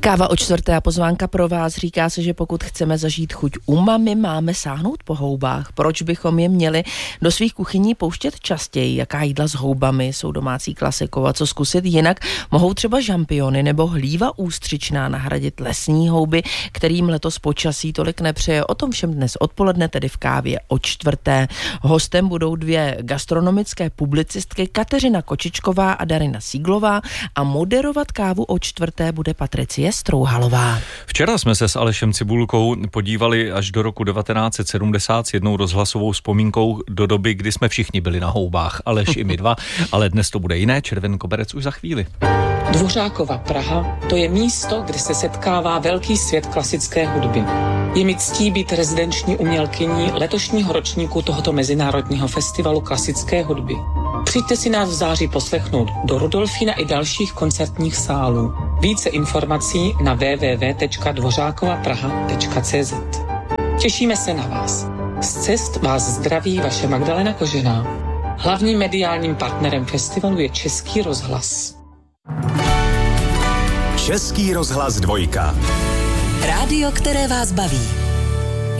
Káva o čtvrté a pozvánka pro vás. Říká se, že pokud chceme zažít chuť umami, máme sáhnout po houbách. Proč bychom je měli do svých kuchyní pouštět častěji? Jaká jídla s houbami jsou domácí klasikou a co zkusit jinak? Mohou třeba žampiony nebo hlíva ústřičná nahradit lesní houby, kterým letos počasí tolik nepřeje? O tom všem dnes odpoledne, tedy v Kávě o čtvrté. Hostem budou dvě gastronomické publicistky, Kateřina Kočičková a Darina Síglová, a moderovat Kávu o čtvrté bude Patricie Strouhalová. Včera jsme se s Alešem Cibulkou podívali až do roku 1970 s jednou rozhlasovou vzpomínkou do doby, kdy jsme všichni byli na houbách. Aleš i my dva, ale dnes to bude jiné. Červený koberec už za chvíli. Dvořákova Praha, to je místo, kde se setkává velký svět klasické hudby. Je mi ctí být rezidenční umělkyní letošního ročníku tohoto mezinárodního festivalu klasické hudby. Přijďte si nás v září poslechnout do Rudolfína i dalších koncertních sálů. Více informací na www.dvořákovapraha.cz. Těšíme se na vás. Z cest vás zdraví vaše Magdalena Kožená. Hlavním mediálním partnerem festivalu je Český rozhlas. Český rozhlas 2. Rádio, které vás baví.